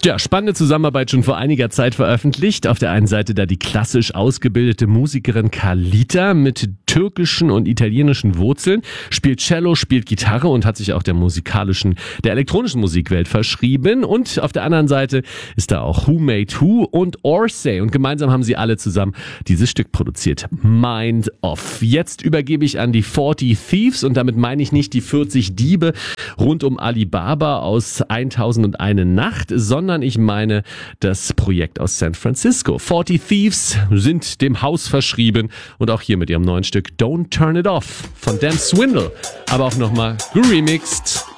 Ja, spannende Zusammenarbeit schon vor einiger Zeit veröffentlicht. Auf der einen Seite da die klassisch ausgebildete Musikerin Carlita mit türkischen und italienischen Wurzeln, spielt Cello, spielt Gitarre und hat sich auch der elektronischen Musikwelt verschrieben. Und auf der anderen Seite ist da auch Who Made Who und Orsay. Und gemeinsam haben sie alle zusammen dieses Stück produziert. Mind Off. Jetzt übergebe ich an die 40 Thieves und damit meine ich nicht die 40 Diebe rund um Alibaba aus 1001 Nacht, sondern ich meine das Projekt aus San Francisco. 40 Thieves sind dem Haus verschrieben und auch hier mit ihrem neuen Stück Don't Turn It Off von Dan Swindle, aber auch nochmal geremixed.